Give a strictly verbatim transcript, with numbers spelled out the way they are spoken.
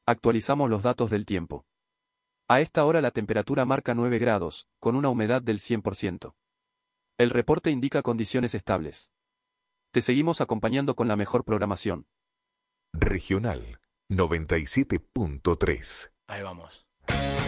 Actualizamos los datos del tiempo. A esta hora la temperatura marca nueve grados, con una humedad del cien por ciento. El reporte indica condiciones estables. Te seguimos acompañando con la mejor programación. Regional noventa y siete punto tres. Ahí vamos.